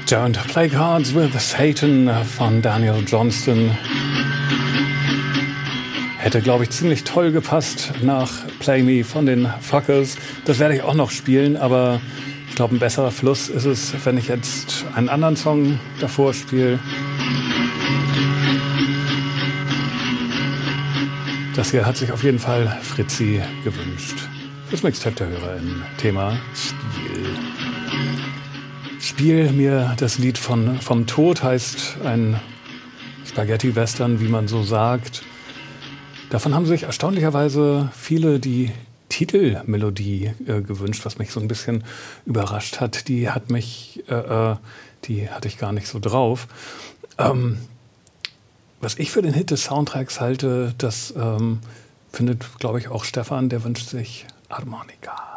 Don't Play Cards with Satan von Daniel Johnston. Hätte, glaube ich, ziemlich toll gepasst nach Play Me von den Fuckers. Das werde ich auch noch spielen, aber ich glaube, ein besserer Fluss ist es, wenn ich jetzt einen anderen Song davor spiele. Das hier hat sich auf jeden Fall Fritzi gewünscht. Fürs Mixtape der Hörer im Thema Spiel. Spiel mir das Lied vom Tod, heißt ein Spaghetti-Western, wie man so sagt. Davon haben sich erstaunlicherweise viele die Titelmelodie gewünscht, was mich so ein bisschen überrascht hat. Die hatte ich gar nicht so drauf. Was ich für den Hit des Soundtracks halte, das findet, glaube ich, auch Stefan, der wünscht sich Harmonika.